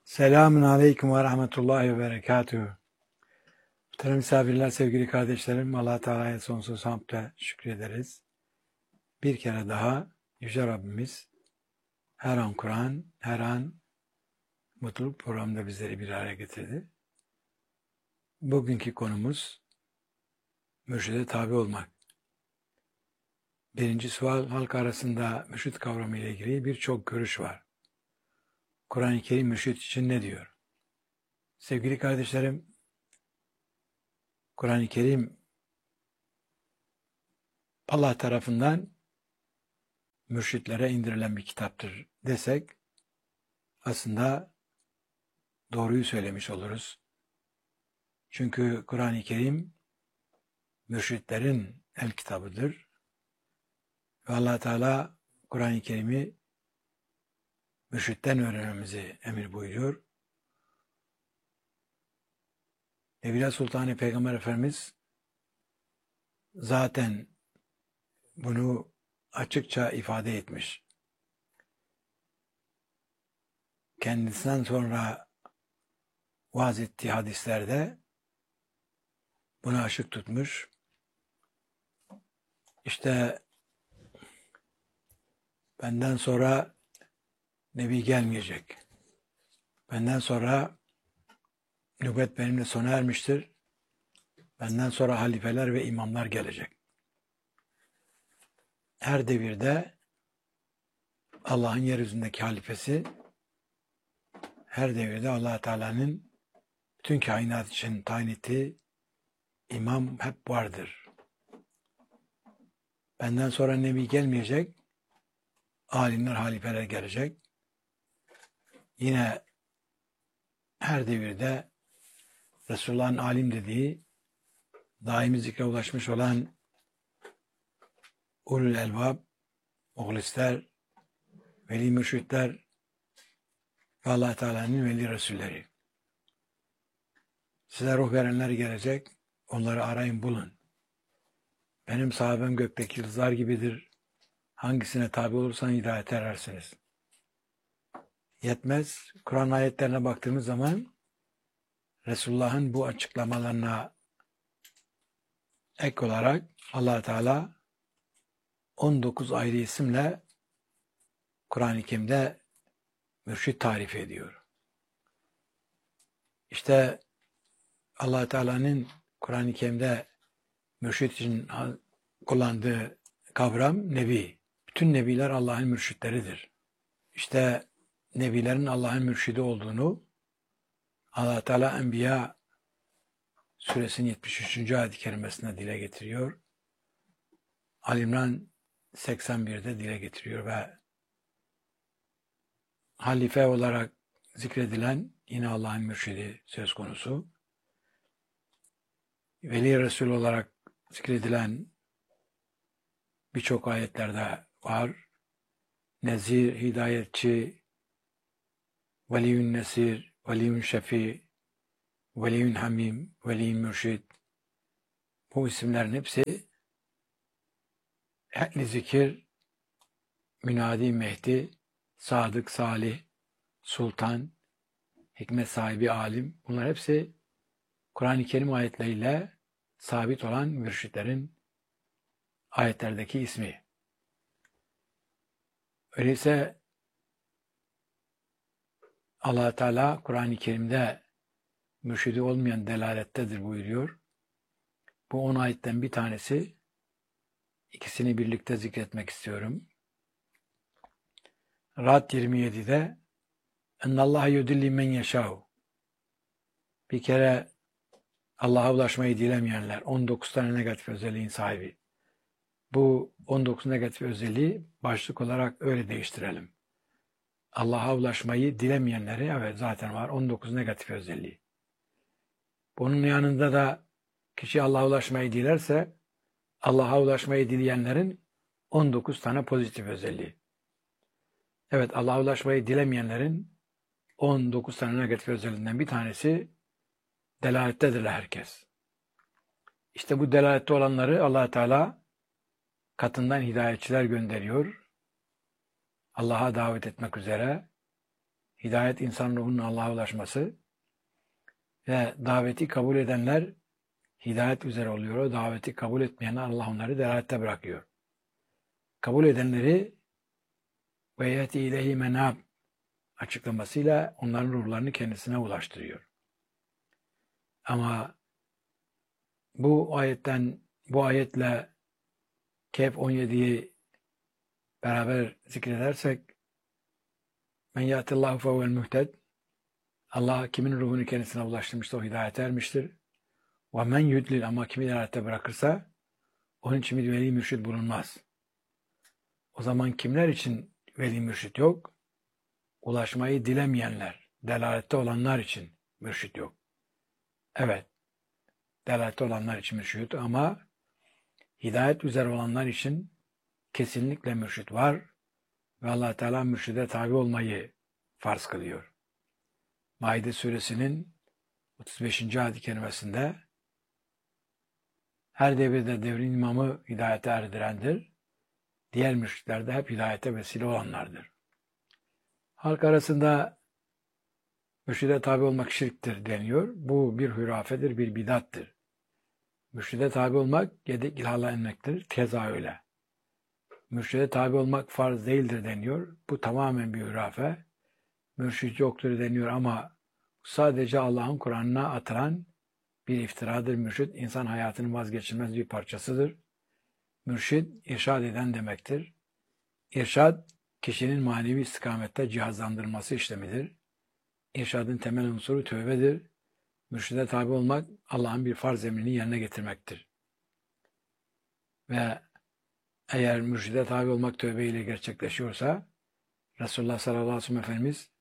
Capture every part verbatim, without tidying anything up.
Selamun Aleyküm ve Rahmetullahi ve Berekatühü. Muhterem misafirler, sevgili kardeşlerim, Allah Teala'ya sonsuz hamdle şükrederiz. Bir kere daha Yüce Rabbimiz her an Kur'an, her an mutluluk programında bizleri bir araya getirdi. Bugünkü konumuz mürşide tabi olmak. Birinci sual, halk arasında mürşid kavramı ile ilgili birçok görüş var. Kur'an-ı Kerim mürşid için ne diyor? Sevgili kardeşlerim, Kur'an-ı Kerim Allah tarafından mürşitlere indirilen bir kitaptır desek aslında doğruyu söylemiş oluruz. Çünkü Kur'an-ı Kerim mürşitlerin el kitabıdır. Ve Allah Teala Kur'an-ı Kerim'i mürşitten öğrenmemizi emir buyuruyor. Evliya Sultanı Peygamber Efendimiz zaten bunu açıkça ifade etmiş. Kendisinden sonra vaaz ettiği hadislerde bunu açık tutmuş. İşte benden sonra Nebi gelmeyecek. Benden sonra nübüvvet benimle sona ermiştir. Benden sonra halifeler ve imamlar gelecek. Her devirde Allah'ın yeryüzündeki halifesi, her devirde Allah Teala'nın bütün kainat için tayin ettiği imam hep vardır. Benden sonra Nebi gelmeyecek, alimler, halifeler gelecek. Yine her devirde Resulullah'ın alim dediği, daimi zikre ulaşmış olan ulul elbab, muhlisler, veli mürşitler ve Allah Teala'nın veli Resulleri. Size ruh verenler gelecek, onları arayın bulun. Benim sahabem gökteki yıldızlar gibidir. Hangisine tabi olursan hidayete erersiniz. Yetmez. Kur'an ayetlerine baktığımız zaman Resulullah'ın bu açıklamalarına ek olarak Allah Teala on dokuz ayrı isimle Kur'an-ı Kerim'de mürşid tarif ediyor. İşte Allah Teala'nın Kur'an-ı Kerim'de mürşid için kullandığı kavram Nebi. Bütün Nebiler Allah'ın mürşitleridir. İşte Nebilerin Allah'ın mürşidi olduğunu Allah Teala Enbiya suresinin yetmiş üçüncü ayet-i kerimesinde dile getiriyor. Ali İmran seksen birde dile getiriyor ve halife olarak zikredilen yine Allah'ın mürşidi söz konusu. Veli Resul olarak zikredilen birçok ayetlerde var. Nezir, hidayetçi, veliyün nesir, veliyün şefi, veliyün hamim, veliyün mürşid. Bu isimlerin hepsi ehli zikir, münadi Mehdi, sadık, salih, sultan, hikmet sahibi, alim. Bunlar hepsi Kur'an-ı Kerim ayetleriyle sabit olan mürşitlerin ayetlerdeki ismi. Öyleyse Allah Teala Kur'an-ı Kerim'de mürşidi olmayan delalettedir buyuruyor. Bu on ayetten bir tanesi, ikisini birlikte zikretmek istiyorum. Ra'd yirmi yedide ennallâhe yudilli men yeşâhu. Bir kere Allah'a ulaşmayı dilemeyenler, on dokuz tane negatif özelliğin sahibi. Bu on dokuz negatif özelliği başlık olarak öyle değiştirelim. Allah'a ulaşmayı dilemeyenleri, evet zaten var, on dokuz negatif özelliği. Bunun yanında da kişi Allah'a ulaşmayı dilerse, Allah'a ulaşmayı dileyenlerin on dokuz tane pozitif özelliği. Evet, Allah'a ulaşmayı dilemeyenlerin on dokuz tane negatif özelliğinden bir tanesi delalettedirler herkes. İşte bu delalette olanları Allah Teala katından hidayetçiler gönderiyor. Allah'a davet etmek üzere, hidayet insan ruhunun Allah'a ulaşması ve daveti kabul edenler hidayet üzere oluyor. O daveti kabul etmeyenler Allah onları delalette bırakıyor. Kabul edenleri ve yeti ileyhi menab açıklamasıyla onların ruhlarını kendisine ulaştırıyor. Ama bu ayetten bu ayetle Kehf on yediyi beraber zikredersek men yatillahu fehuvel muhted, Allah kimin ruhunu kendisine ulaştırmışsa o hidayete ermiştir. Ve men yudlil, ama kimi delalette bırakırsa onun için bir veli mürşid bulunmaz. O zaman kimler için veli mürşid yok? Ulaşmayı dilemeyenler, delalette olanlar için mürşid yok. Evet, delalette olanlar için mürşid, ama hidayet üzere olanlar için kesinlikle mürşid var ve Allah Teala mürşide tabi olmayı farz kılıyor. Maide suresinin otuz beşinci ayet-i kerimesinde her devirde devrin imamı hidayete erdirendir. Diğer mürşitler de hep hidayete vesile olanlardır. Halk arasında mürşide tabi olmak şirktir deniyor. Bu bir hürafedir, bir bidattır. Mürşide tabi olmak yedik ilhala inmektir. Keza öyle. Mürşide tabi olmak farz değildir deniyor. Bu tamamen bir hürafe. Mürşid yoktur deniyor ama sadece Allah'ın Kur'an'ına atılan bir iftiradır. Mürşid, insan hayatının vazgeçilmez bir parçasıdır. Mürşid, irşad eden demektir. İrşad, kişinin manevi istikamette cihazlandırılması işlemidir. İrşadın temel unsuru tövbedir. Mürşide tabi olmak, Allah'ın bir farz emrini yerine getirmektir. Ve eğer mürşide tabi olmak tövbe ile gerçekleşiyorsa, Resulullah sallallahu aleyhi ve sellem Efendimiz,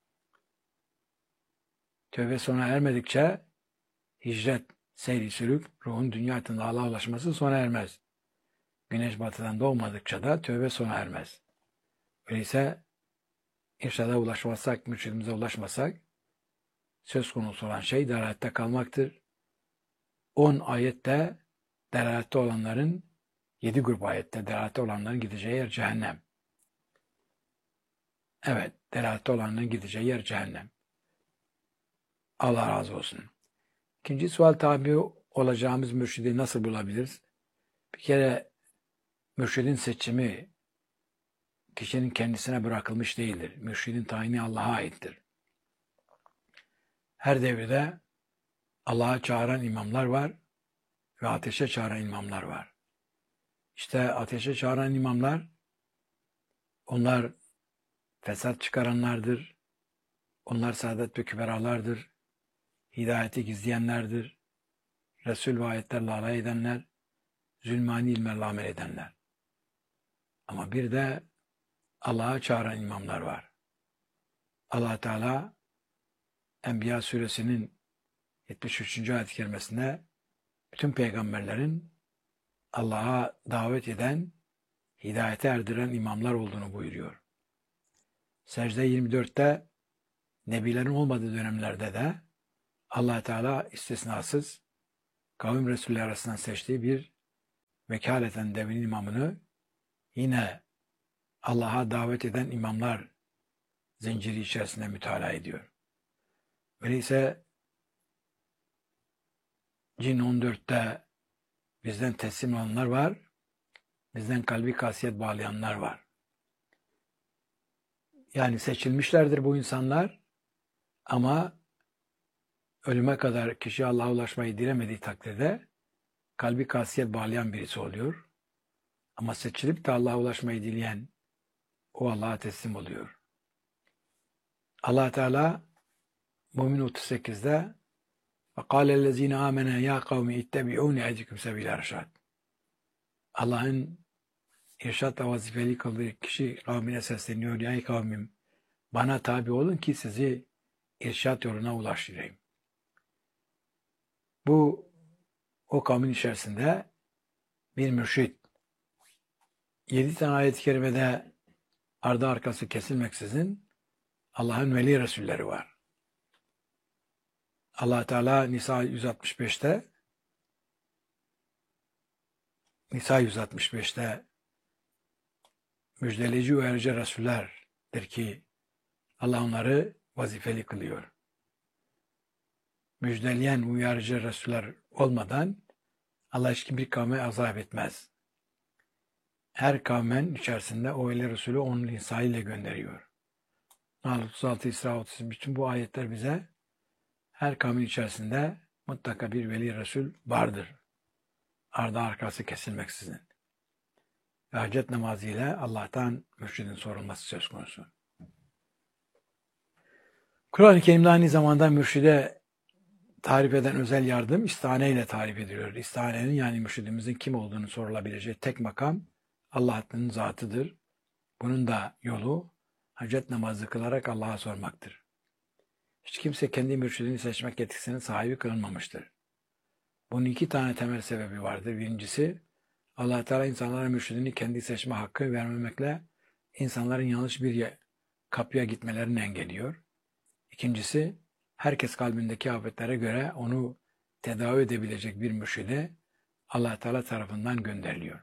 tövbe sona ermedikçe hicret, seyri sülük, ruhun dünya hayatında Allah'a ulaşması sona ermez. Güneş batıdan doğmadıkça da tövbe sona ermez. Öyleyse irşada ulaşmazsak, mürşidimize ulaşmasak, söz konusu olan şey delalette kalmaktır. on ayette delalette olanların, yedi grup ayette delalette olanların gideceği yer cehennem. Evet, delalette olanların gideceği yer cehennem. Allah razı olsun. İkinci sual, tabi olacağımız mürşidi nasıl bulabiliriz? Bir kere mürşidin seçimi kişinin kendisine bırakılmış değildir. Mürşidin tayini Allah'a aittir. Her devirde Allah'a çağıran imamlar var ve ateşe çağıran imamlar var. İşte ateşe çağıran imamlar, onlar fesat çıkaranlardır. Onlar saadet ve küberalardır. Hidayeti gizleyenlerdir. Resul ve ayetlerle alay edenler, zulmani ilmerle amel edenler. Ama bir de Allah'a çağıran imamlar var. Allah Teala Enbiya suresinin yetmiş üçüncü ayet-i kerimesinde bütün peygamberlerin Allah'a davet eden, hidayete erdiren imamlar olduğunu buyuruyor. Secde yirmi dörtte nebilerin olmadığı dönemlerde de Allah Teala istisnasız kavim Resulleri arasından seçtiği bir vekaleten devrin imamını yine Allah'a davet eden imamlar zinciri içerisinde mütalaa ediyor. Öyleyse Cin on dörtte bizden teslim olanlar var, bizden kalbi kasiyet bağlayanlar var. Yani seçilmişlerdir bu insanlar ama ölüme kadar kişi Allah'a ulaşmayı dilemediği takdirde kalbi kasiyet bağlayan birisi oluyor. Ama seçilip de Allah'a ulaşmayı dileyen o Allah'a teslim oluyor. Allah Teala Mümin otuz sekizde وَقَالَ الَّذ۪ينَ آمَنَا يَا قَوْمِ اِتَّبِعُونِ اَيْدِكُمْ سَب۪يلَ رَشَادٍ. Allah'ın irşat ve vazifeli kıldığı kişi kavmine sesleniyor. Ey kavmim, bana tabi olun ki sizi irşat yoluna ulaştırayım. Bu o kavmin içerisinde bir mürşid. Yedi tane ayet-i kerimede ardı arkası kesilmeksizin Allah'ın veli Resulleri var. Allah Teala Nisa yüz altmış beşte Nisa yüz altmış beşte müjdeleyici uyarıcı Resullerdir ki Allah onları vazifeli kılıyor. Müjdeleyen uyarıcı Resuller olmadan Allah hiç bir kavme azap etmez. Her kavmen içerisinde o öyle Resulü onun lisanıyla gönderiyor. Nahl otuz altı, İsra otuz, bütün bu ayetler bize her kavmin içerisinde mutlaka bir veli Resul vardır. Ardı arkası kesilmeksizin. Ve hacet namazı ile Allah'tan mürşidin sorulması söz konusu. Kur'an-ı Kerim'de aynı zamanda mürşide tarif eden özel yardım istihane ile tarif ediliyor. İstihanenin yani mürşidimizin kim olduğunu sorulabileceği tek makam Allah'ın zatıdır. Bunun da yolu hacet namazı kılarak Allah'a sormaktır. Hiç kimse kendi mürşidini seçmek yetkisinin sahibi kılınmamıştır. Bunun iki tane temel sebebi vardır. Birincisi, Allah Teala insanlara mürşidini kendi seçme hakkı vermemekle insanların yanlış bir kapıya gitmelerini engelliyor. İkincisi, herkes kalbindeki afetlere göre onu tedavi edebilecek bir mürşide Allah Teala tarafından gönderiliyor.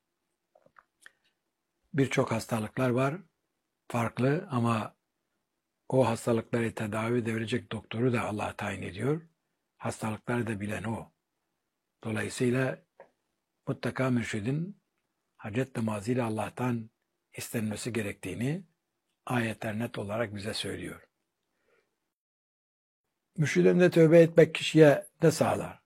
Birçok hastalıklar var, farklı ama o hastalıkları tedavi edebilecek doktoru da Allah tayin ediyor. Hastalıkları da bilen o. Dolayısıyla mutlaka mürşidin hacet namazıyla Allah'tan istenmesi gerektiğini ayetler net olarak bize söylüyor. Mürşid önünde tövbe etmek kişiye ne sağlar?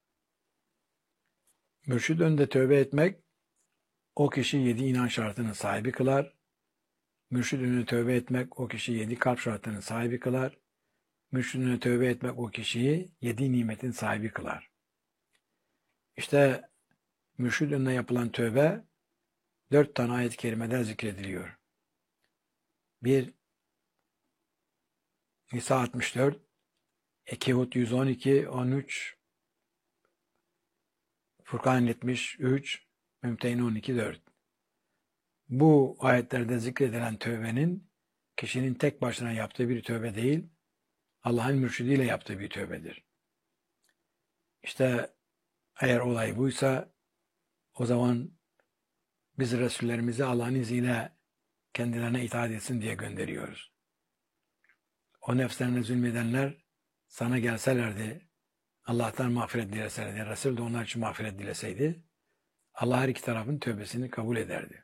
Mürşid önünde tövbe etmek o kişi yedi inan şartının sahibi kılar. Mürşid önünde tövbe etmek o kişi yedi kalp şartının sahibi kılar. Mürşid önünde tövbe etmek o kişiyi yedi nimetin sahibi kılar. İşte mürşid önüne yapılan tövbe dört tane ayet-i kerimede zikrediliyor. Bir, Nisa altmış dört, iki Hud yüz on iki, on üç, Furkan yetmiş üç, Mümtehine on iki, dört. Bu ayetlerde zikredilen tövbenin kişinin tek başına yaptığı bir tövbe değil, Allah'ın mürşidiyle yaptığı bir tövbedir. İşte eğer olay buysa o zaman biz Resullerimizi Allah'ın izniyle kendilerine itaat etsin diye gönderiyoruz. O nefslerine zulmedenler sana gelselerdi, Allah'tan mağfiret dileselerdi, Resul de onlar için mağfiret dileseydi, Allah her iki tarafın tövbesini kabul ederdi.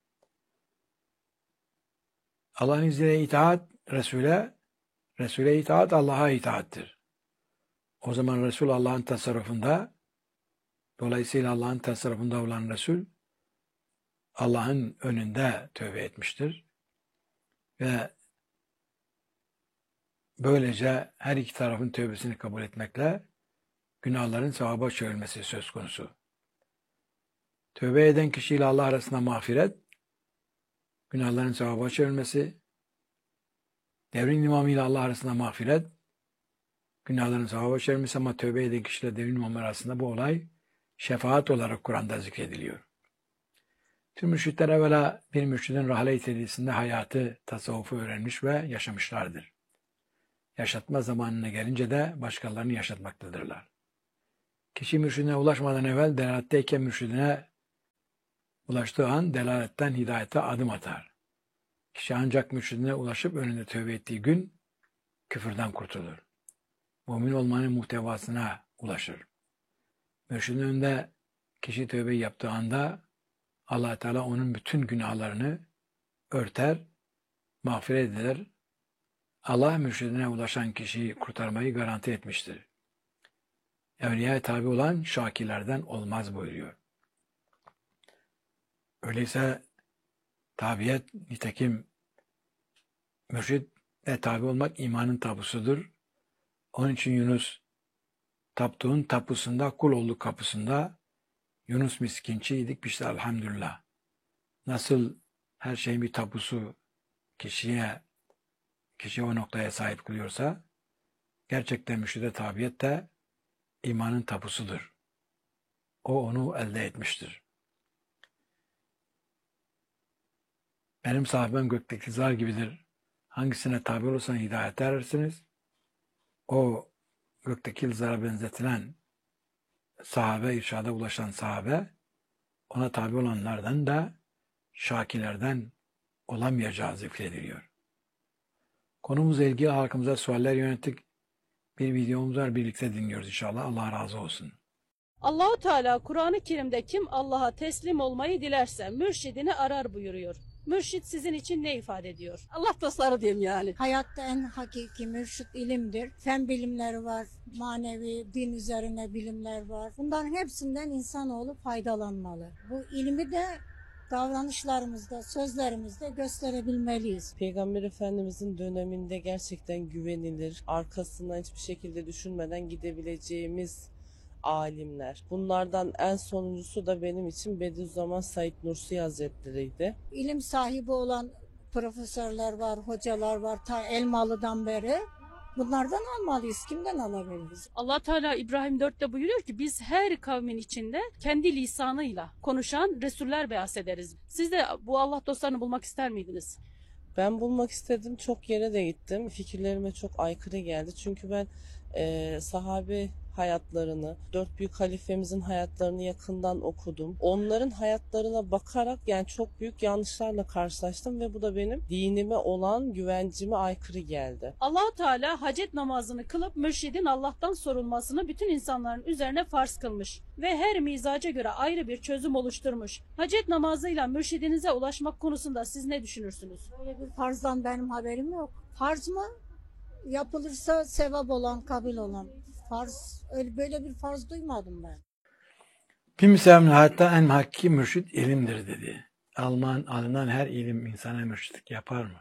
Allah'ın izniyle itaat Resul'e, Resul'e itaat Allah'a itaattir. O zaman Resul Allah'ın tasarrufunda, dolayısıyla Allah'ın tasarrufunda olan Resul, Allah'ın önünde tövbe etmiştir. Ve böylece her iki tarafın tövbesini kabul etmekle günahların sevaba çevrilmesi söz konusu. Tövbe eden kişiyle Allah arasında mağfiret, günahların sevaba çevrilmesi, devrin imamıyla Allah arasında mağfiret, günahların sevaba çevrilmesi ama tövbe eden kişiyle devrin imamı arasında bu olay şefaat olarak Kur'an'da zikrediliyor. Tüm mürşitler evvela bir mürşidin rahle-i tedrisinde hayatı, tasavvufu öğrenmiş ve yaşamışlardır. Yaşatma zamanına gelince de başkalarını yaşatmaktadırlar. Kişi mürşidine ulaşmadan evvel delaletteyken mürşidine ulaştığı an delaletten hidayete adım atar. Kişi ancak mürşidine ulaşıp önünde tövbe ettiği gün küfürden kurtulur. Mümin olmanın muhtevasına ulaşır. Mürşidin önünde kişi tövbeyi yaptığı anda Allah Teala onun bütün günahlarını örter, mağfiret eder. Allah mürşidine ulaşan kişiyi kurtarmayı garanti etmiştir. Evliyaya tabi olan şakirlerden olmaz buyuruyor. Öyleyse tabiyet, nitekim mürşide tabi olmak imanın tapusudur. Onun için Yunus, taptuğun tapusunda, kul olduk kapısında, Yunus miskinçiydik biz de elhamdülillah. Nasıl her şeyin bir tapusu kişiye, kişi o noktaya sahip kılıyorsa, gerçekten mürşide tabiyet de imanın tapusudur. O onu elde etmiştir. Benim sahabem gökteki zar gibidir. Hangisine tabi olursan hidayete erersiniz. O gökteki zara benzetilen sahabe, irşada ulaşan sahabe, ona tabi olanlardan da şakilerden olamayacağı zikrediliyor. Konumuzla ilgili halkımıza sualler yönettik. Bir videomuz var, birlikte dinliyoruz inşallah. Allah razı olsun. Allahu Teala Kur'an-ı Kerim'de kim Allah'a teslim olmayı dilerse mürşidini arar buyuruyor. Mürşid sizin için ne ifade ediyor? Allah dostları diyeyim yani. Hayatta en hakiki mürşit ilimdir. Fen bilimleri var, manevi, din üzerine bilimler var. Bunların hepsinden insanoğlu faydalanmalı. Bu ilmi de davranışlarımızda, sözlerimizde gösterebilmeliyiz. Peygamber Efendimizin döneminde gerçekten güvenilir, arkasından hiçbir şekilde düşünmeden gidebileceğimiz alimler. Bunlardan en sonuncusu da benim için Bediüzzaman Said Nursi Hazretleri'ydi. İlim sahibi olan profesörler var, hocalar var ta Elmalı'dan beri. Bunlardan almalıyız. Kimden alabiliriz? Allah Teala İbrahim dörtte buyuruyor ki biz her kavmin içinde kendi lisanıyla konuşan Resuller beas ederiz. Siz de bu Allah dostlarını bulmak ister miydiniz? Ben bulmak istedim, çok yere de gittim. Fikirlerime çok aykırı geldi. Çünkü ben e, sahabe hayatlarını, dört büyük halifemizin hayatlarını yakından okudum. Onların hayatlarına bakarak yani çok büyük yanlışlarla karşılaştım ve bu da benim dinime olan güvencime aykırı geldi. Allah Teala hacet namazını kılıp mürşidin Allah'tan sorulmasını bütün insanların üzerine farz kılmış ve her mizaca göre ayrı bir çözüm oluşturmuş. Hacet namazıyla mürşidinize ulaşmak konusunda siz ne düşünürsünüz? Böyle bir farzdan benim haberim yok. Farz mı? Yapılırsa sevap olan, kabul olan. Farz, öyle böyle bir farz duymadım ben. Bir müsevimin hayatta en hakiki mürşit ilimdir dedi. Alman, alınan her ilim insana mürşitlik yapar mı?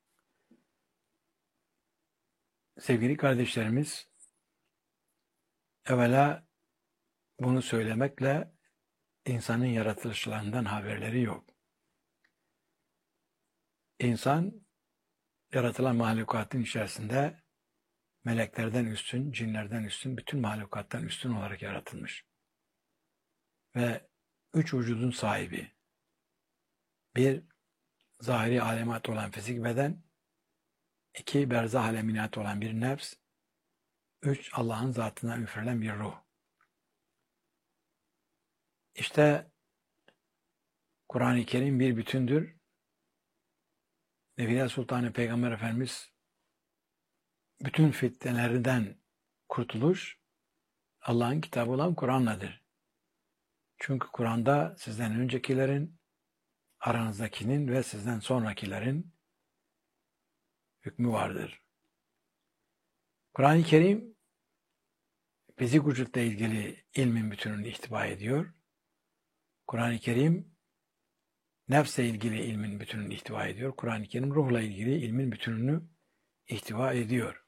Sevgili kardeşlerimiz, evvela bunu söylemekle insanın yaratılışlarından haberleri yok. İnsan, yaratılan mahlukatın içerisinde meleklerden üstün, cinlerden üstün, bütün mahlukattan üstün olarak yaratılmış. Ve üç vücudun sahibi. Bir, zahiri alemat olan fizik beden. İki, berzah aleminat olan bir nefs. Üç, Allah'ın zatından üfürülen bir ruh. İşte Kur'an-ı Kerim bir bütündür. Nebiler Sultanı Peygamber Efendimiz bütün fitnelerden kurtuluş Allah'ın kitabı olan Kur'an'ladır. Çünkü Kur'an'da sizden öncekilerin, aranızdakinin ve sizden sonrakilerin hükmü vardır. Kur'an-ı Kerim fizik vücutla ilgili ilmin bütününü ihtiva ediyor. Kur'an-ı Kerim nefsle ilgili ilmin bütününü ihtiva ediyor. Kur'an-ı Kerim ruhla ilgili ilmin bütününü ihtiva ediyor.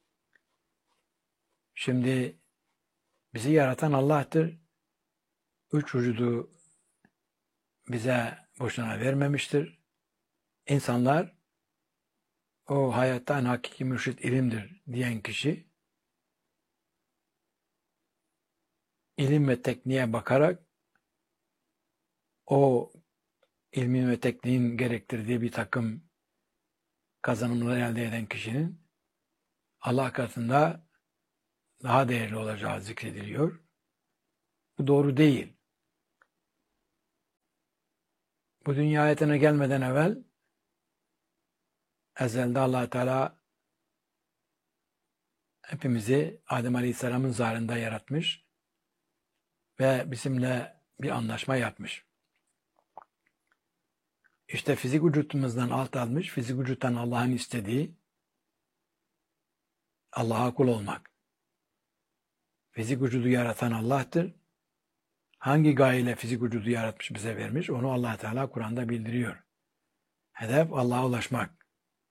Şimdi bizi yaratan Allah'tır. Üç vücudu bize boşuna vermemiştir. İnsanlar o hayattan hakiki mürşit ilimdir diyen kişi ilim ve tekniğe bakarak o ilmin ve tekniğin gerektirdiği bir takım kazanımları elde eden kişinin Allah katında daha değerli olacağı zikrediliyor. Bu doğru değil. Bu dünya hayatına gelmeden evvel ezelde Allah Teala hepimizi Adem Aleyhisselam'ın zarında yaratmış ve bizimle bir anlaşma yapmış. İşte fizik vücutumuzdan alt almış, fizik vücuttan Allah'ın istediği Allah'a kul olmak. Fizik vücudu yaratan Allah'tır. Hangi gayeyle fizik vücudu yaratmış, bize vermiş, onu Allah Teala Kur'an'da bildiriyor. Hedef Allah'a ulaşmak.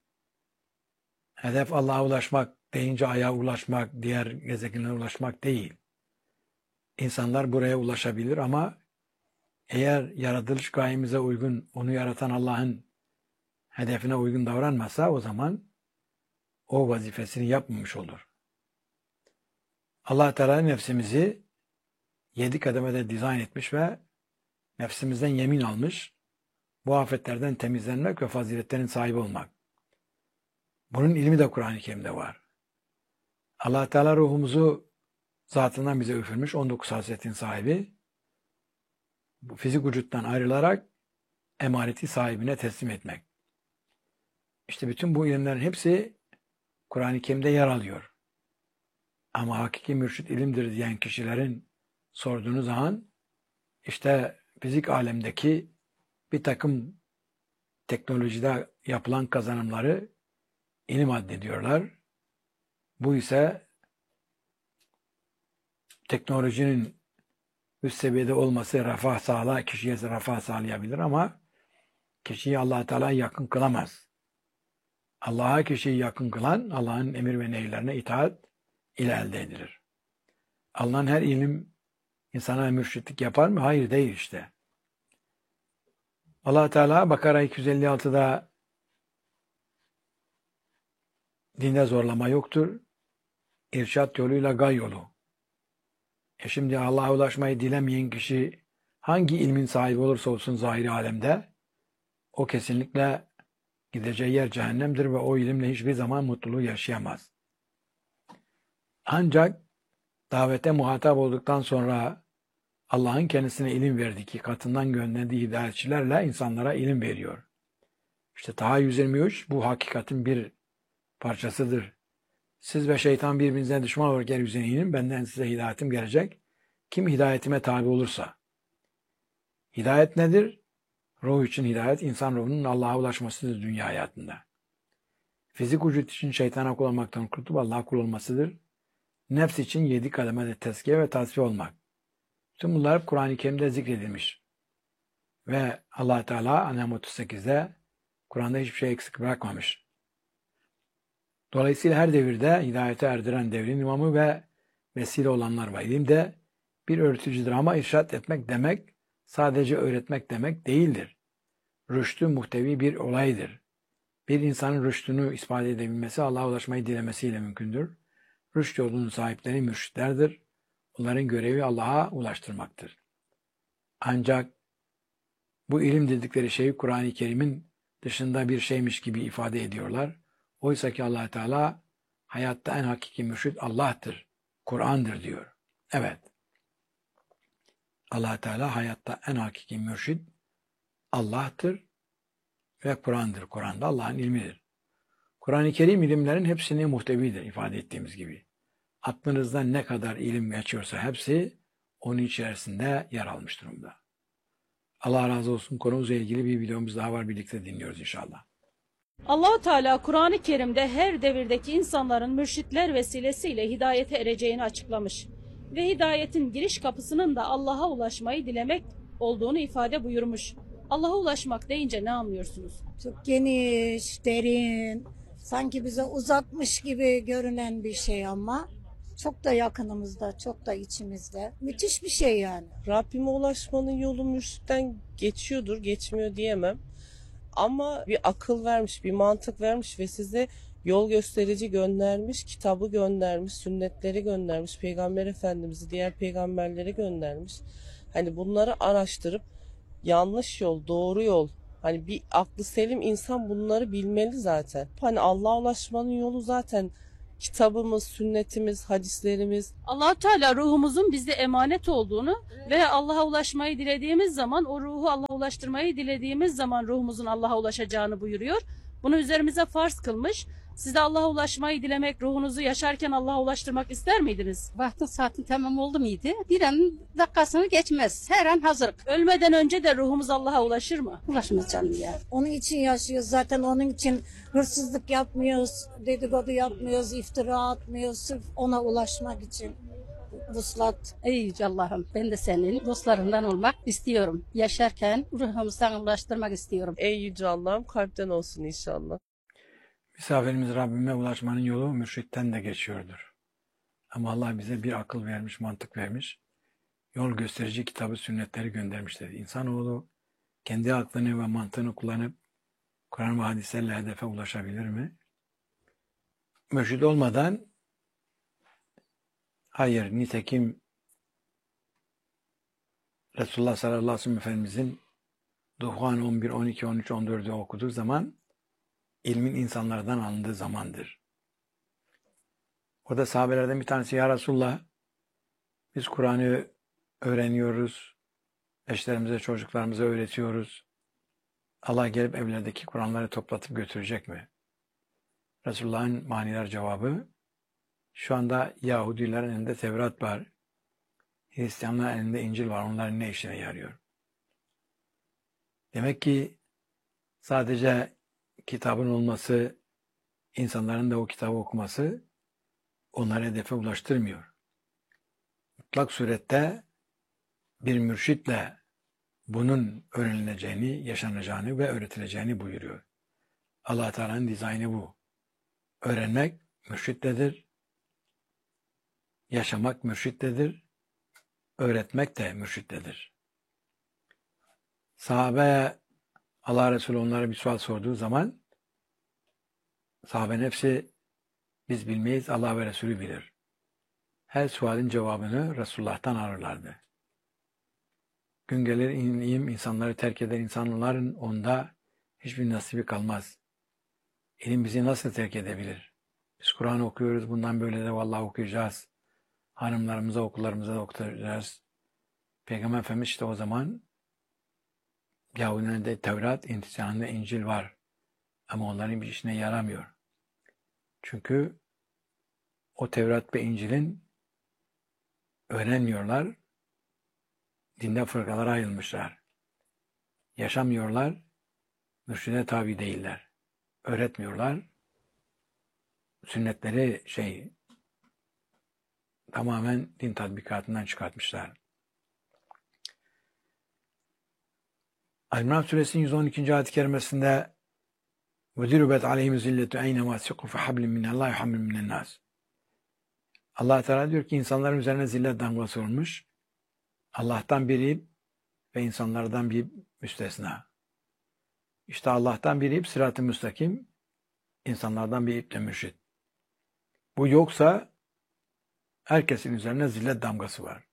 Hedef Allah'a ulaşmak deyince Ay'a ulaşmak, diğer gezegenlere ulaşmak değil. İnsanlar buraya ulaşabilir ama eğer yaratılış gayemize uygun, onu yaratan Allah'ın hedefine uygun davranmazsa o zaman o vazifesini yapmamış olur. Allah Teala nefsimizi yedi kademede dizayn etmiş ve nefsimizden yemin almış. Bu afetlerden temizlenmek ve faziletlerin sahibi olmak. Bunun ilmi de Kur'an-ı Kerim'de var. Allah Teala ruhumuzu zatından bize üfürmüş, on dokuz hasletin sahibi. Bu fizik vücuttan ayrılarak emaneti sahibine teslim etmek. İşte bütün bu ilimlerin hepsi Kur'an-ı Kerim'de yer alıyor. Ama hakiki mürşit ilimdir diyen kişilerin sorduğunuz zaman işte fizik alemdeki bir takım teknolojide yapılan kazanımları ilim addediyorlar. Bu ise teknolojinin üst seviyede olması refah sağlar, kişiye refah sağlayabilir ama kişiyi Allah Teala'ya yakın kılamaz. Allah'a kişiyi yakın kılan Allah'ın emir ve nehirlerine itaat ile elde edilir. Alınan her ilim insana mürşitlik yapar mı? Hayır, değil işte. Allah Teala Bakara iki yüz elli altıda dinde zorlama yoktur. İrşat yoluyla gay yolu. E şimdi Allah'a ulaşmayı dilemeyen kişi hangi ilmin sahibi olursa olsun zahiri alemde o kesinlikle gideceği yer cehennemdir ve o ilimle hiçbir zaman mutluluğu yaşayamaz. Ancak davete muhatap olduktan sonra Allah'ın kendisine ilim verdiği ki katından gönderdiği hidayetçilerle insanlara ilim veriyor. İşte Taha yüz yirmi üç bu hakikatin bir parçasıdır. Siz ve şeytan birbirinize düşman olarak yeryüzüne inin, benden size hidayetim gelecek. Kim hidayetime tabi olursa. Hidayet nedir? Ruh için hidayet, insan ruhunun Allah'a ulaşmasıdır dünya hayatında. Fizik vücut için şeytana kul olmaktan kurtulup Allah'a kul olmasıdır. Nefs için yedi kademede tezkiye ve tasfiye olmak. Tüm bunlar Kur'an-ı Kerim'de zikredilmiş. Ve Allah Teala An'am otuz sekizde Kur'an'da hiçbir şey eksik bırakmamış. Dolayısıyla her devirde hidayete erdiren devrin imamı ve vesile olanlar var. İlim de bir öğreticidir ama irşat etmek demek sadece öğretmek demek değildir. Rüştü muhtevi bir olaydır. Bir insanın rüştünü ispat edebilmesi Allah'a ulaşmayı dilemesiyle mümkündür. Rüşt yolunun sahipleri mürşitlerdir. Onların görevi Allah'a ulaştırmaktır. Ancak bu ilim dedikleri şeyi Kur'an-ı Kerim'in dışında bir şeymiş gibi ifade ediyorlar. Oysa ki Allah Teala hayatta en hakiki mürşit Allah'tır, Kur'an'dır diyor. Evet. Allah Teala hayatta en hakiki mürşit Allah'tır ve Kur'an'dır. Kur'an da Allah'ın ilmidir. Kur'an-ı Kerim ilimlerin hepsini muhtevidir ifade ettiğimiz gibi. Aklınızda ne kadar ilim geçiyorsa hepsi onun içerisinde yer almış durumda. Allah razı olsun. Konumuzla ilgili bir videomuz daha var. Birlikte dinliyoruz inşallah. Allah-u Teala Kur'an-ı Kerim'de her devirdeki insanların mürşitler vesilesiyle hidayete ereceğini açıklamış ve hidayetin giriş kapısının da Allah'a ulaşmayı dilemek olduğunu ifade buyurmuş. Allah'a ulaşmak deyince ne anlıyorsunuz? Çok geniş, derin, sanki bize uzakmış gibi görünen bir şey ama çok da yakınımızda, çok da içimizde. Müthiş bir şey yani. Rabbime ulaşmanın yolu mürşitten geçiyordur, geçmiyor diyemem. Ama bir akıl vermiş, bir mantık vermiş ve size yol gösterici göndermiş, kitabı göndermiş, sünnetleri göndermiş, Peygamber Efendimiz'i, diğer peygamberleri göndermiş. Hani bunları araştırıp yanlış yol, doğru yol, hani bir aklı selim insan bunları bilmeli zaten. Hani Allah'a ulaşmanın yolu zaten kitabımız, sünnetimiz, hadislerimiz. Allah-u Teala ruhumuzun bizde emanet olduğunu ve Allah'a ulaşmayı dilediğimiz zaman, o ruhu Allah'a ulaştırmayı dilediğimiz zaman ruhumuzun Allah'a ulaşacağını buyuruyor. Bunu üzerimize farz kılmış. Siz de Allah'a ulaşmayı dilemek, ruhunuzu yaşarken Allah'a ulaştırmak ister miydiniz? Vaktin saatin tamam oldu muydu? Bir an dakikasını geçmez. Her an hazır. Ölmeden önce de ruhumuz Allah'a ulaşır mı? Ulaşmaz canım ya. Onun için yaşıyoruz zaten, onun için hırsızlık yapmıyoruz, dedikodu yapmıyoruz, iftira atmıyoruz sırf ona ulaşmak için. Vuslat. Ey Yüce Allah'ım, ben de senin dostlarından olmak istiyorum. Yaşarken ruhumuzdan ulaştırmak istiyorum. Ey Yüce Allah'ım, kalpten olsun inşallah. Misafirimiz Rabbime ulaşmanın yolu mürşitten de geçiyordur. Ama Allah bize bir akıl vermiş, mantık vermiş. Yol gösterici kitabı, sünnetleri göndermiş dedi. İnsanoğlu kendi aklını ve mantığını kullanıp Kur'an ve hadislerle hedefe ulaşabilir mi? Mürşid olmadan hayır. Nitekim Resulullah sallallahu aleyhi ve sellem Efendimizin Duhan on bir, on iki, on üç, on dördü okuduğu zaman ilmin insanlardan alındığı zamandır. Orada sahabelerden bir tanesi, ya Resulullah, biz Kur'an'ı öğreniyoruz, eşlerimize, çocuklarımıza öğretiyoruz. Allah gelip evlerdeki Kur'anları toplatıp götürecek mi? Resulullah'ın maniler cevabı, şu anda Yahudilerin elinde Tevrat var, Hristiyanların elinde İncil var, onların ne işine yarıyor? Demek ki sadece kitabın olması, insanların da o kitabı okuması onları hedefe ulaştırmıyor. Mutlak surette bir mürşitle bunun öğrenileceğini, yaşanacağını ve öğretileceğini buyuruyor. Allah Teala'nın dizaynı bu. Öğrenmek mürşittedir, yaşamak mürşittedir, öğretmek de mürşittedir. Sahabe, Allah Resulü onlara bir sual sorduğu zaman sahabenin hepsi biz bilmeyiz, Allah ve Resulü bilir. Her sualin cevabını Resulullah'tan alırlardı. Gün gelir ilim insanları terk eder, insanların onda hiçbir nasibi kalmaz. İlim bizi nasıl terk edebilir? Biz Kur'an okuyoruz, bundan böyle de vallahi okuyacağız. Hanımlarımıza, okullarımıza da okutacağız. Peygamber Efendimiz işte o zaman Yahudilerin de Tevrat, Hristiyan'da İncil var. Ama onların bir işine yaramıyor. Çünkü o Tevrat ve İncil'in öğrenmiyorlar, dinde fırkalara ayrılmışlar. Yaşamıyorlar, mürşide tabi değiller. Öğretmiyorlar, sünnetleri şey tamamen din tatbikatından çıkartmışlar. El-İmran Suresinin yüz on ikinci ayet-i kerimesinde وَذِرُبَتْ عَلَيْهِمُ زِلَّةُ اَيْنَمَا سِقُوا فَحَبْلٍ مِنَ اللّٰهِ حَمْلٍ مِنَ النَّاسِ Allah Teala diyor ki insanların üzerine zillet damgası olmuş. Allah'tan bir ip ve insanlardan bir müstesna. İşte Allah'tan bir ip sırat-ı müstakim, insanlardan bir ip de mürşid. Bu yoksa herkesin üzerine zillet damgası var.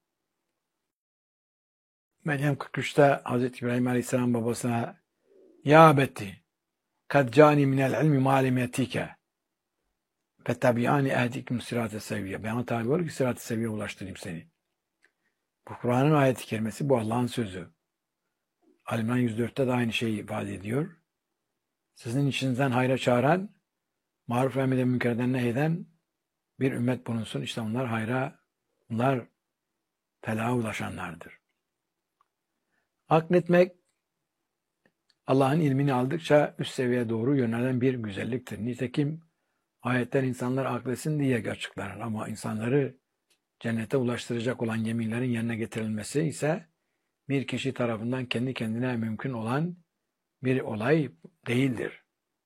Meryem kırk üçte Hazreti İbrahim Aleyhisselam babasına Ya abetti kad cani minel ilmi malim yetike fettabi'ani ehdikum sırat-ı seviyye. Bana tabi ol ki sırat-ı seviyye ulaştırayım seni. Bu Kur'an'ın ayet-i kerimesi, bu Allah'ın sözü. Al-İmran yüz dörtte de aynı şeyi ifade ediyor. Sizin içinizden hayra çağıran, maruf ve emreden münkerden nehyeden bir ümmet bulunsun. İşte onlar hayra, bunlar felaha ulaşanlardır. Akletmek, Allah'ın ilmini aldıkça üst seviyeye doğru yönelen bir güzelliktir. Nitekim ayetler insanlar akletsin diye açıklanır ama insanları cennete ulaştıracak olan yeminlerin yerine getirilmesi ise bir kişi tarafından kendi kendine mümkün olan bir olay değildir.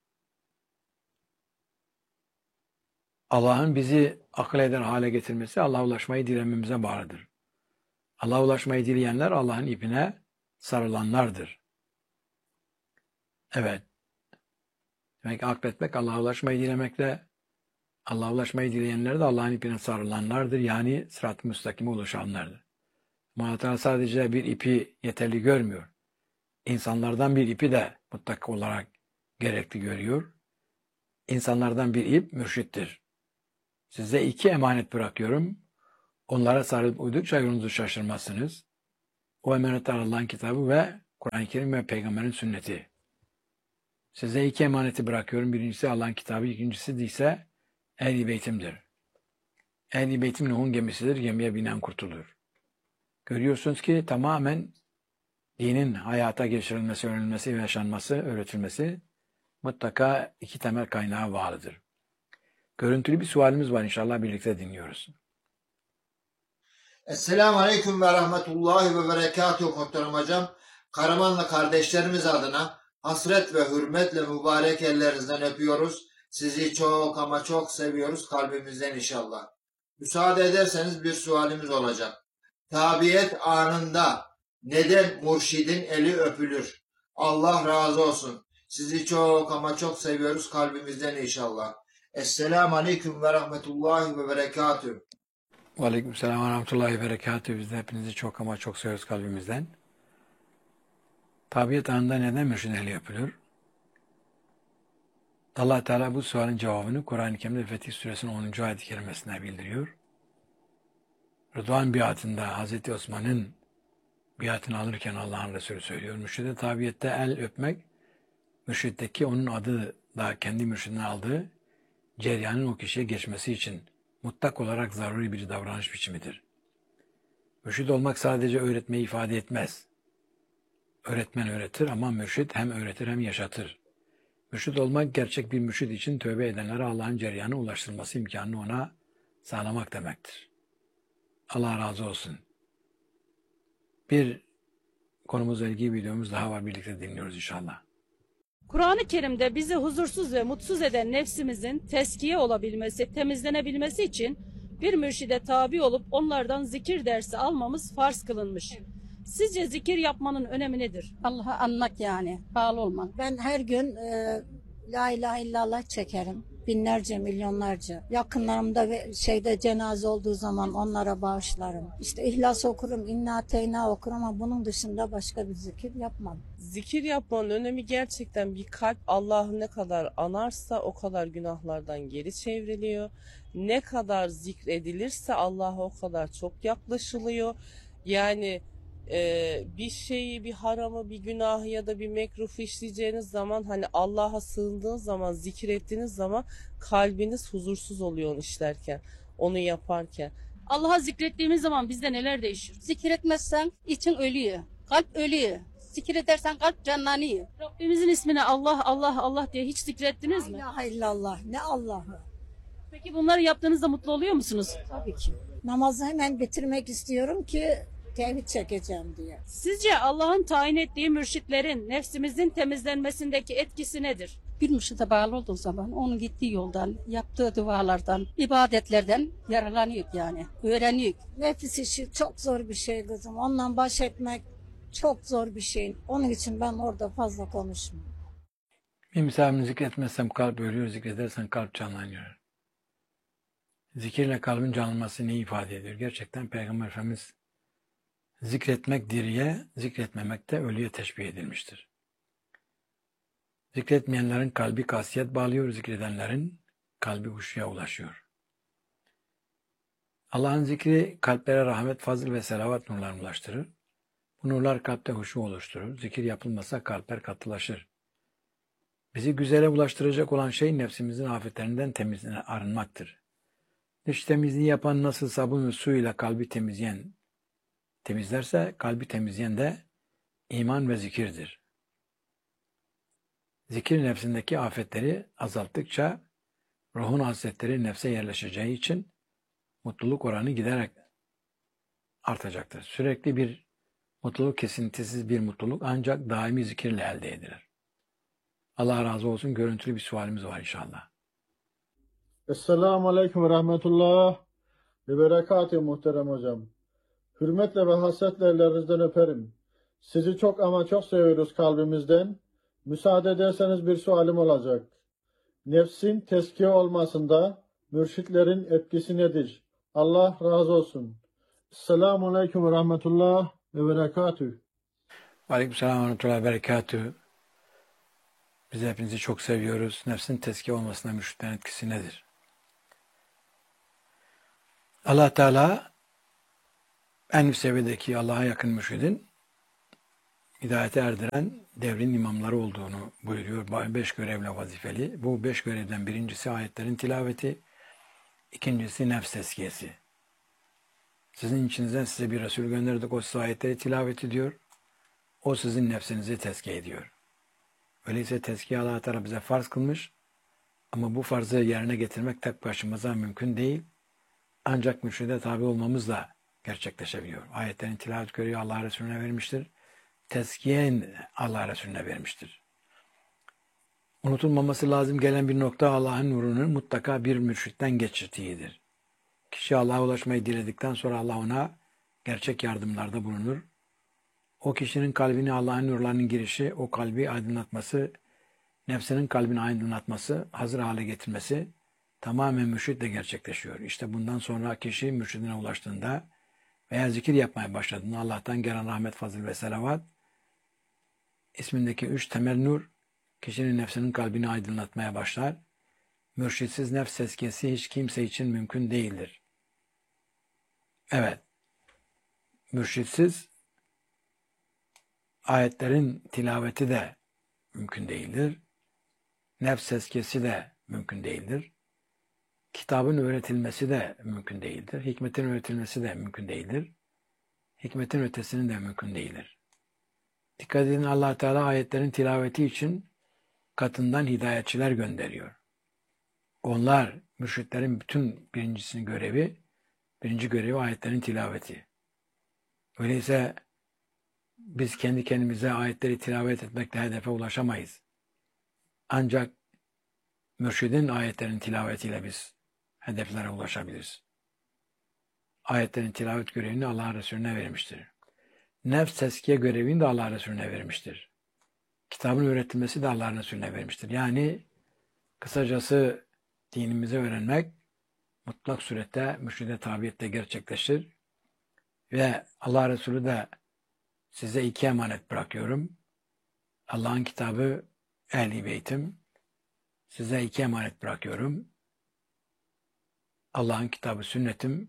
Allah'ın bizi akıl eder hale getirmesi Allah'a ulaşmayı dilememize bağlıdır. Allah'a ulaşmayı dileyenler Allah'ın ipine sarılanlardır. Evet. Demek ki akletmek Allah'a ulaşmayı dilemekle, Allah'a ulaşmayı dileyenler de Allah'ın ipine sarılanlardır. Yani sırat-ı müstakime ulaşanlardır. Allah Teala sadece bir ipi yeterli görmüyor. İnsanlardan bir ipi de mutlak olarak gerekli görüyor. İnsanlardan bir ip mürşittir. Size iki emanet bırakıyorum. Onlara sarılıp uydukça yolunuzu şaşırmazsınız. O emanetler Allah'ın kitabı ve Kur'an-ı Kerim ve Peygamberin sünneti. Size iki emaneti bırakıyorum. Birincisi Allah'ın kitabı, ikincisi de ise Ehl-i Beytim'dir. Ehl-i Beytim Nuh'un gemisidir, gemiye binen kurtulur. Görüyorsunuz ki tamamen dinin hayata geçirilmesi, öğrenilmesi, yaşanması, öğretilmesi mutlaka iki temel kaynağa bağlıdır. Görüntülü bir sualimiz var, inşallah birlikte dinliyoruz. Esselamu Aleyküm ve Rahmetullahi ve Berekatuhu muhterem hocam. Karamanlı kardeşlerimiz adına hasret ve hürmetle mübarek ellerinizden öpüyoruz. Sizi çok ama çok seviyoruz kalbimizden inşallah. Müsaade ederseniz bir sualimiz olacak. Tabiyet anında neden murşidin eli öpülür? Allah razı olsun. Sizi çok ama çok seviyoruz kalbimizden inşallah. Esselamu Aleyküm ve Rahmetullahi ve Berekatuhu. Ve Aleykümselam ve Rahmetullahi ve Berekatuhu. Biz de hepinizi çok ama çok seviyoruz kalbimizden. Tabiyet anında neden mürşidin eli öpülür? Allah Teala bu sualin cevabını Kur'an-ı Kerim'de Fetih Suresinin onuncu ayet-i kerimesine bildiriyor. Rıdvan biatında Hazreti Osman'ın biatını alırken Allah'ın Resulü söylüyor. Mürşide tabiyette el öpmek, mürşitteki onun adı da kendi mürşidine aldığı ceryanın o kişiye geçmesi için mutlak olarak zaruri bir davranış biçimidir. Mürşid olmak sadece öğretmeyi ifade etmez. Öğretmen öğretir ama mürşid hem öğretir hem yaşatır. Mürşid olmak gerçek bir mürşid için tövbe edenlere Allah'ın ceryanı ulaştırması imkanını ona sağlamak demektir. Allah razı olsun. Bir konumuzla ilgili videomuz daha var, birlikte dinliyoruz inşallah. Kur'an-ı Kerim'de bizi huzursuz ve mutsuz eden nefsimizin teskiye olabilmesi, temizlenebilmesi için bir mürşide tabi olup onlardan zikir dersi almamız farz kılınmış. Sizce zikir yapmanın önemi nedir? Allah'ı anmak yani. Bağlı olmak. Ben her gün e, La ilahe illallah çekerim. Binlerce, milyonlarca. Yakınlarımda ve şeyde cenaze olduğu zaman onlara bağışlarım. İşte İhlas okurum, İnna Ateyna okurum ama bunun dışında başka bir zikir yapmam. Zikir yapmanın önemi gerçekten, bir kalp Allah'ı ne kadar anarsa o kadar günahlardan geri çevriliyor. Ne kadar zikredilirse Allah'a o kadar çok yaklaşılıyor. Yani e, bir şeyi, bir haramı, bir günahı ya da bir mekruhu işleyeceğiniz zaman, hani Allah'a sığındığınız zaman, zikir ettiğiniz zaman kalbiniz huzursuz oluyor onu işlerken, onu yaparken. Allah'a zikrettiğimiz zaman bizde neler değişir? Zikir etmezsen için ölüyor. Kalp ölüyor. Zikir edersen kalp canlanıyor. Rabbimizin ismini Allah, Allah, Allah diye hiç zikrettiniz La mi? ilahe illallah, ne Allah'ı. Peki bunları yaptığınızda mutlu oluyor musunuz? Tabii ki. Namazı hemen bitirmek istiyorum ki tevhid çekeceğim diye. Sizce Allah'ın tayin ettiği mürşitlerin nefsimizin temizlenmesindeki etkisi nedir? Bir mürşide bağlı olduğu zaman onun gittiği yoldan, yaptığı dualardan, ibadetlerden yararlanıyor yani. Öğreniyor. Nefis işi çok zor bir şey kızım. Onunla baş etmek çok zor bir şey. Onun için ben orada fazla konuşmuyorum. Bir misafirini zikretmezsem kalp ölüyor, zikredersen kalp canlanıyor. Zikirle kalbin canlanması neyi ifade ediyor? Gerçekten Peygamber Efendimiz zikretmek diriye, zikretmemek de ölüye teşbih edilmiştir. Zikretmeyenlerin kalbi kasiyet bağlıyor, zikredenlerin kalbi huşuya ulaşıyor. Allah'ın zikri kalplere rahmet, fazıl ve selavat nurlarını ulaştırır. Bu nurlar kalpte huşu oluşturur. Zikir yapılmasa kalpler katılaşır. Bizi güzele ulaştıracak olan şey nefsimizin afetlerinden temizliğine arınmaktır. Dış temizliği yapan nasıl sabun ve suyla kalbi temizleyen temizlerse, kalbi temizleyen de iman ve zikirdir. Zikir nefsindeki afetleri azalttıkça ruhun hasletleri nefse yerleşeceği için mutluluk oranı giderek artacaktır. Sürekli bir mutluluk, kesintisiz bir mutluluk ancak daimi zikirle elde edilir. Allah razı olsun. Görüntülü bir sualimiz var inşallah. Esselamu Aleyküm ve Rahmetullah ve Berekatü muhterem hocam. Hürmetle ve hasretle ellerinizden öperim. Sizi çok ama çok seviyoruz kalbimizden. Müsaade ederseniz bir sualim olacak. Nefsin teskiye olmasında mürşitlerin etkisi nedir? Allah razı olsun. Esselamu Aleyküm ve Rahmetullah ve Berekatü. Aleykümselam ve rahmetullahi ve berekatühü. Biz hepinizi çok seviyoruz. Nefsin teskiye olmasında mürşitlerin etkisi nedir? Allah Teala en üst seviyedeki Allah'a yakın mürşidin hidayete erdiren devrin imamları olduğunu buyuruyor. Beş görevle vazifeli. Bu beş görevden birincisi ayetlerin tilaveti, ikincisi nefs teskiyesi. Sizin içinizden size bir Resul gönderdik, o size ayetleri tilavet ediyor. O sizin nefsinizi tezkiye ediyor. Öyleyse tezkiye Allah Teala bize farz kılmış ama bu farzı yerine getirmek tek başımıza mümkün değil. Ancak mürşide tabi olmamızla gerçekleşebiliyor. Ayetlerin tilavet görevi Allah Resulüne vermiştir. Tezkiyen Allah Resulüne vermiştir. Unutulmaması lazım gelen bir nokta Allah'ın nurunun mutlaka bir mürşitten geçirdiğidir. Kişi Allah'a ulaşmayı diledikten sonra Allah ona gerçek yardımlarda bulunur. O kişinin kalbine Allah'ın nurlarının girişi, o kalbi aydınlatması, nefsinin kalbini aydınlatması, hazır hale getirmesi tamamen mürşitle gerçekleşiyor. İşte bundan sonra kişi mürşidine ulaştığında veya zikir yapmaya başladığında Allah'tan gelen rahmet, fazıl ve selavat ismindeki üç temel nur kişinin nefsinin kalbini aydınlatmaya başlar. Mürşitsiz nefs tezkiyesi hiç kimse için mümkün değildir. Evet, mürşitsiz ayetlerin tilaveti de mümkün değildir. Nefs tezkiyesi de mümkün değildir. Kitabın öğretilmesi de mümkün değildir. Hikmetin öğretilmesi de mümkün değildir. Hikmetin ötesinin de mümkün değildir. Dikkat edin, Allah Teala ayetlerin tilaveti için katından hidayetçiler gönderiyor. Onlar, mürşitlerin bütün birincisinin görevi, birinci görevi ayetlerin tilaveti. Öyleyse biz kendi kendimize ayetleri tilavet etmekle hedefe ulaşamayız. Ancak mürşidin ayetlerin tilavetiyle biz hedeflere ulaşabiliriz. Ayetlerin tilavet görevini Allah Resulüne vermiştir. Nefs teskiye görevini de Allah Resulüne vermiştir. Kitabın öğretilmesi de Allah Resulüne vermiştir. Yani kısacası dinimizi öğrenmek mutlak surette mürşide tabiiyetle gerçekleşir ve Allah Resulü de size iki emanet bırakıyorum. Allah'ın kitabı, Ehl-i Beytim. Size iki emanet bırakıyorum. Allah'ın kitabı, sünnetim.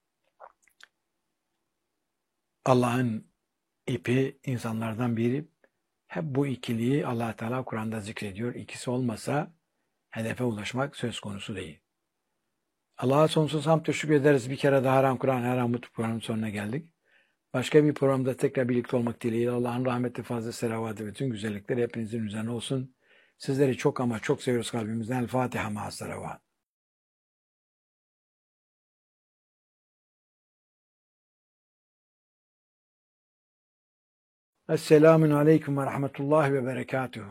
Allah'ın ipi, insanlardan biri. Hep bu ikiliyi Allah Teala Kur'an'da zikrediyor. İkisi olmasa hedefe ulaşmak söz konusu değil. Allah'a sonsuz hamd teşekkür ederiz. Bir kere daha Haram Kur'an, Haram Mutlu programının sonuna geldik. Başka bir programda tekrar birlikte olmak dileğiyle Allah'ın rahmeti, fazla selavatı ve bütün güzellikleri hepinizin üzerine olsun. Sizleri çok ama çok seviyoruz kalbimizden. El Fatiha ma'as selavat. Esselamun aleyküm ve rahmetullahi ve berekatuhu.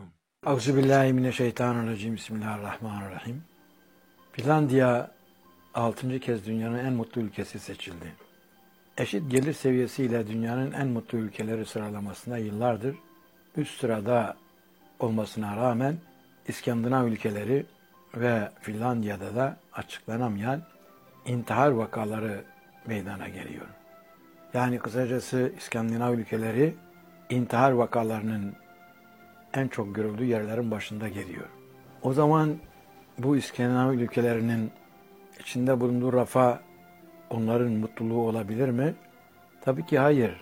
Euzubillahimineşşeytanirracim. Bismillahirrahmanirrahim. Finlandiya altıncı kez dünyanın en mutlu ülkesi seçildi. Eşit gelir seviyesiyle dünyanın en mutlu ülkeleri sıralamasında yıllardır üst sırada olmasına rağmen İskandinav ülkeleri ve Finlandiya'da da açıklanamayan intihar vakaları meydana geliyor. Yani kısacası İskandinav ülkeleri intihar vakalarının en çok görüldüğü yerlerin başında geliyor. O zaman bu İskandinav ülkelerinin içinde bulunduğu refah onların mutluluğu olabilir mi? Tabii ki hayır.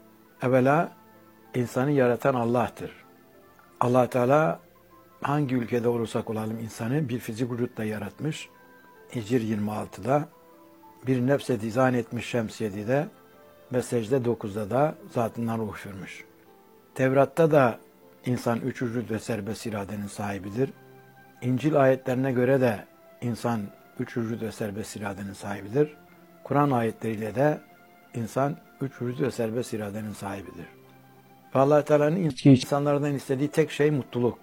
Evvela insanı yaratan Allah'tır. Allah Teala hangi ülkede olursak olalım insanı bir fizik vücutla yaratmış. Hicr yirmi altıda bir nefse dizayn etmiş Şems yedide ve Secde dokuzda da zatından ruh üfürmüş. Tevrat'ta da insan üç vücut ve serbest iradenin sahibidir. İncil ayetlerine göre de insan üç vücut ve serbest iradenin sahibidir. Kur'an ayetleriyle de insan üç vücut ve serbest iradenin sahibidir. Ve Allah Teala'nın insanlardan istediği tek şey mutluluk.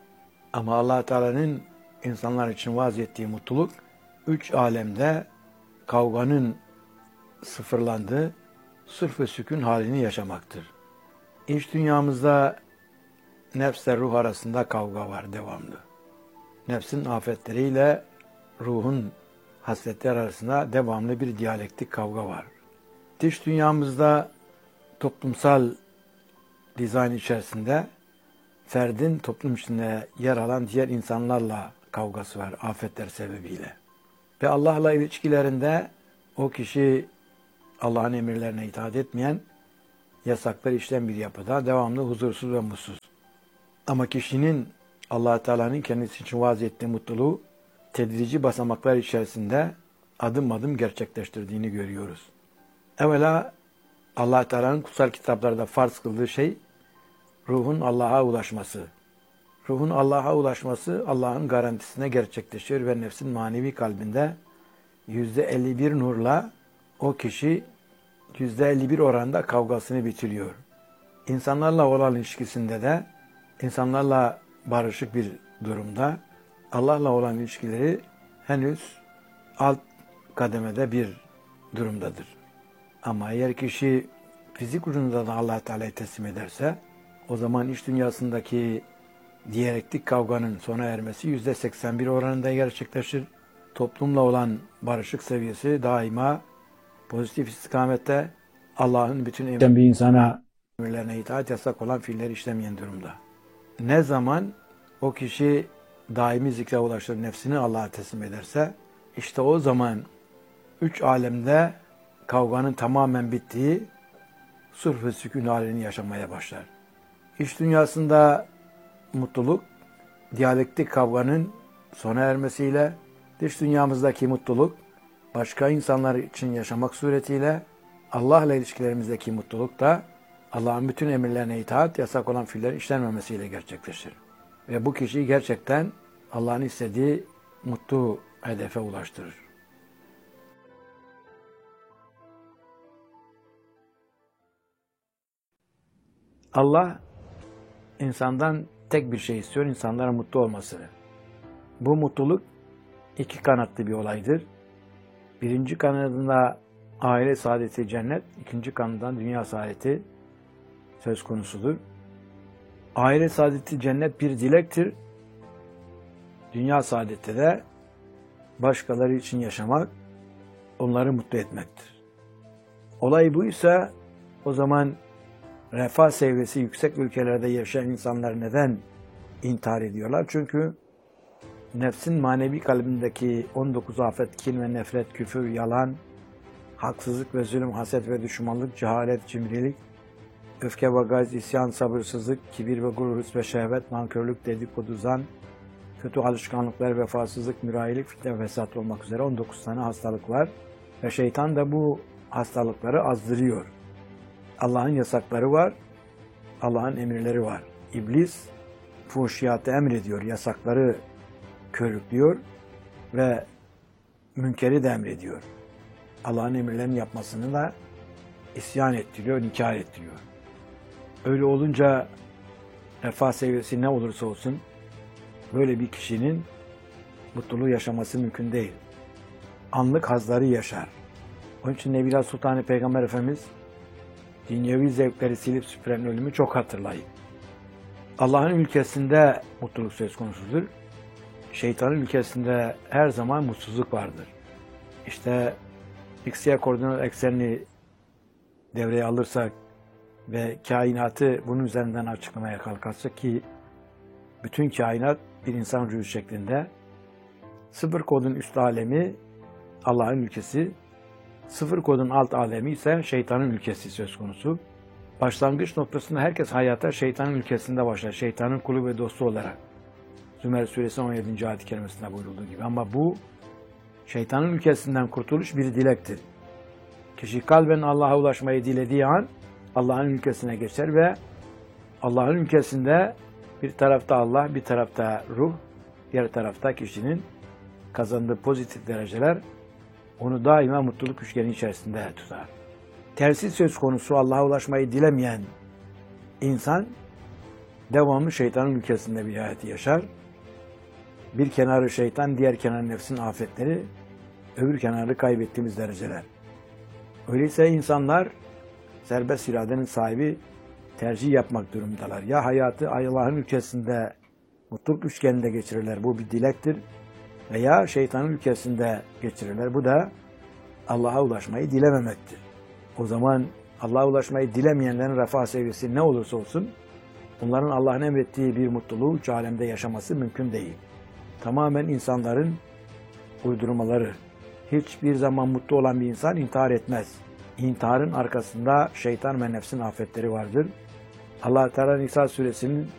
Ama Allah Teala'nın insanlar için vaaz ettiği mutluluk üç alemde kavganın sıfırlandığı sırf ve sükun halini yaşamaktır. İç dünyamızda nefsle ruh arasında kavga var devamlı. Nefsin afetleriyle ruhun hasletleri arasında devamlı bir diyalektik kavga var. Dış dünyamızda toplumsal dizayn içerisinde ferdin toplum içinde yer alan diğer insanlarla kavgası var afetler sebebiyle. Ve Allah'la ilişkilerinde o kişi Allah'ın emirlerine itaat etmeyen, yasakları işleyen bir yapıda devamlı huzursuz ve mutsuz. Ama kişinin Allah Teala'nın kendisi için vaaz ettiği mutluluğu tedrici basamaklar içerisinde adım adım gerçekleştirdiğini görüyoruz. Evvela Allah Teala'nın kutsal kitaplarda farz kıldığı şey ruhun Allah'a ulaşması. Ruhun Allah'a ulaşması Allah'ın garantisine gerçekleşiyor ve nefsin manevi kalbinde yüzde elli bir nurla o kişi yüzde elli bir oranda kavgasını bitiriyor. İnsanlarla olan ilişkisinde de insanlarla barışık bir durumda Allah'la olan ilişkileri henüz alt kademede bir durumdadır. Ama eğer kişi fizik ucunda da Allah Teala'ya teslim ederse o zaman iç dünyasındaki diyalektik kavganın sona ermesi yüzde seksen bir oranında gerçekleşir. Toplumla olan barışık seviyesi daima pozitif istikamette Allah'ın bütün emirlerine bir insana emirlerine itaat yasak olan fiilleri işlemeyen durumda. Ne zaman o kişi daimi zikre ulaşır, nefsini Allah'a teslim ederse işte o zaman üç alemde kavganın tamamen bittiği sırf ve sükun halini yaşamaya başlar. İç dünyasında mutluluk, diyalektik kavganın sona ermesiyle, Dış dünyamızdaki mutluluk, başka insanlar için yaşamak suretiyle Allah ile ilişkilerimizdeki mutluluk da Allah'ın bütün emirlerine itaat, yasak olan fiillerin işlenmemesiyle gerçekleşir. Ve bu kişiyi gerçekten Allah'ın istediği mutlu hedefe ulaştırır. Allah insandan tek bir şey istiyor, insanların mutlu olmasını. Bu mutluluk iki kanatlı bir olaydır. Birinci kanadında aile saadeti cennet, ikinci kanadından dünya saadeti söz konusudur. Aile saadeti cennet bir dilektir. Dünya saadeti de başkaları için yaşamak, onları mutlu etmektir. Olay buysa o zaman refah seviyesi yüksek ülkelerde yaşayan insanlar neden intihar ediyorlar? Çünkü nefsin manevi kalbindeki on dokuz afet, kin ve nefret, küfür, yalan, haksızlık ve zulüm, haset ve düşmanlık, cehalet, cimrilik, öfke ve gayz, isyan, sabırsızlık, kibir ve gurur, hırs ve şehvet, nankörlük, dedikodu, zan, kötü alışkanlıklar, vefasızlık, mürayilik, fitne ve fesat olmak üzere on dokuz tane hastalık var. Ve şeytan da bu hastalıkları azdırıyor. Allah'ın yasakları var, Allah'ın emirleri var. İblis fuhşiyatı emrediyor, yasakları körüklüyor ve münkeri de emrediyor. Allah'ın emirlerini yapmasını da isyan ettiriyor, inkar ettiriyor. Öyle olunca refah seviyesi ne olursa olsun böyle bir kişinin mutluluğu yaşaması mümkün değil. Anlık hazları yaşar. Onun için Nebiler Sultanı Peygamber Efendimiz dünyevi zevkleri silip süpüren ölümü çok hatırlayın. Allah'ın ülkesinde mutluluk söz konusudur. Şeytanın ülkesinde her zaman mutsuzluk vardır. İşte X-Y koordinat eksenini devreye alırsak ve kainatı bunun üzerinden açıklamaya kalkarsak ki bütün kainat bir insan ruhu şeklinde, sıfır kodun üst alemi Allah'ın ülkesi, sıfır kodun alt alemi ise şeytanın ülkesi söz konusu. Başlangıç noktasında herkes hayata şeytanın ülkesinde başlar. Şeytanın kulu ve dostu olarak. Zümer suresi on yedinci ayet-i kerimesinde buyurulduğu gibi. Ama bu şeytanın ülkesinden kurtuluş bir dilektir. Kişi kalben Allah'a ulaşmayı dilediği an Allah'ın ülkesine geçer ve Allah'ın ülkesinde bir tarafta Allah, bir tarafta ruh, diğer tarafta kişinin kazandığı pozitif dereceler onu daima mutluluk üçgeni içerisinde tutar. Tersi söz konusu Allah'a ulaşmayı dilemeyen insan devamlı şeytanın ülkesinde bir hayatı yaşar. Bir kenarı şeytan, diğer kenarı nefsin afetleri, öbür kenarı kaybettiğimiz dereceler. Öyleyse insanlar serbest iradenin sahibi tercih yapmak durumundalar. Ya hayatı Allah'ın ülkesinde mutluluk üçgeninde geçirirler, bu bir dilektir. Veya şeytanın ülkesinde geçirirler, bu da Allah'a ulaşmayı dilememektir. O zaman Allah'a ulaşmayı dilemeyenlerin refah seviyesi ne olursa olsun, onların Allah'ın emrettiği bir mutluluğu üç alemde yaşaması mümkün değil. Tamamen insanların uydurmaları. Hiçbir zaman mutlu olan bir insan intihar etmez. İntiharın arkasında şeytan ve nefsin afetleri vardır. Allah-u Teala Nisa suresinin